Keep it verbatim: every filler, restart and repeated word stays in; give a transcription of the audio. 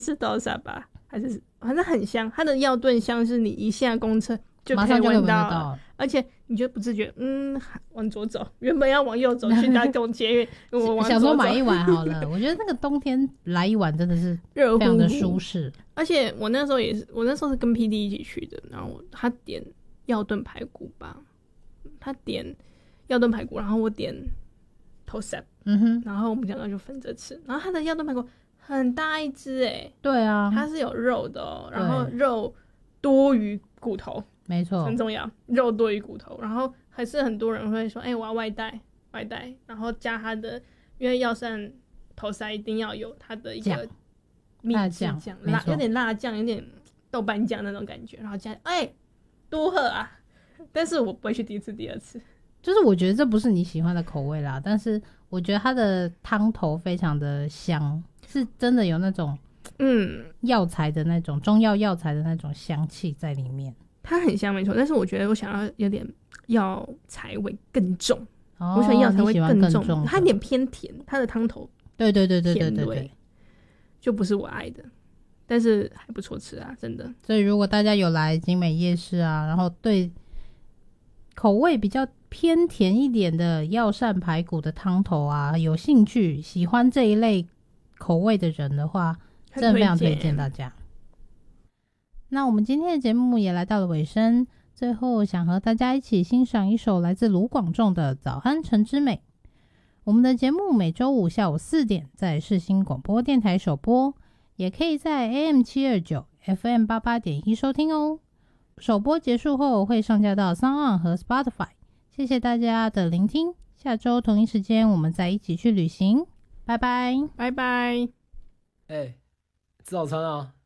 是豆沙吧？还是反正很香，它的药炖香是你一下公车就可以闻到了，而且你就不自觉，嗯，往左走，原本要往右走去搭公捷运，我往左走想说买一碗好了。我觉得那个冬天来一碗真的是非常的舒适。 而且我那时候也是，我那时候是跟 P D 一起去的，然后他点药炖排骨吧，他点药炖排骨，然后我点头塞， 嗯哼， 然后我们两个就分着吃。然后他的药炖排骨很大一只哎， 对啊， 它是有肉的哦，然后肉多于骨头， 没错， 很重要，肉多于骨头。然后还是很多人会说，哎、欸，我要外带，外带，然后加它的，因为药膳头塞一定要有它的一个秘制酱，辣，有点辣酱，有点豆瓣酱那种感觉，然后加，哎、欸，多喝啊！但是我不会去第一次、第二次。 就是我觉得这不是你喜欢的口味啦，但是我觉得它的汤头非常的香，是真的有那种嗯药材的那种中药药材的那种香气在里面。 它很香没错，但是我觉得我想要有点药材味更重，哦、我喜欢药材味更 重, 更重，它有点偏甜，它的汤头对对对对对对对， 就不是我爱的，但是还不错吃啊，真的。 所以如果大家有来景美夜市啊，然后对口味比较偏甜一点的药膳排骨的汤头啊有兴趣，喜欢这一类口味的人的话，真的非常推荐大家。那我们今天的节目也来到了尾声，最后想和大家一起欣赏一首来自卢广仲的《早安晨之美》。我们的节目每周五下午四点在世新广播电台首播，也可以在 A M 七二九 F M 八八点一收听哦。首播结束后会上架到 SoundOn 和 Spotify。谢谢大家的聆听，下周同一时间我们再一起去旅行，拜拜， 拜拜。 哎、欸，吃早餐啊！